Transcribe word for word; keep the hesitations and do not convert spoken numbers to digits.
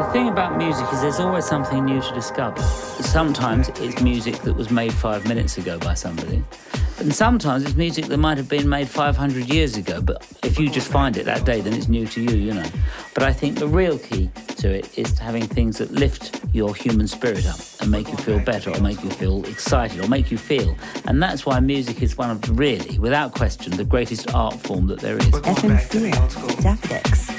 The thing about music is there's always something new to discover. Sometimes it's music that was made five minutes ago by somebody. And sometimes it's music that might have been made five hundred years ago, but if you just find it that day, then it's new to you, you know. But I think the real key to it is having things that lift your human spirit up and make you feel better or make you feel excited or make you feel. And that's why music is one of, really, without question, the greatest art form that there is. F M C, Daft X.